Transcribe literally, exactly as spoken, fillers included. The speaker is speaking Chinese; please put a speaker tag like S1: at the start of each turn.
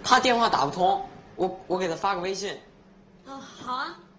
S1: 他电话打不通，我我给他发个微信。
S2: 啊，好啊。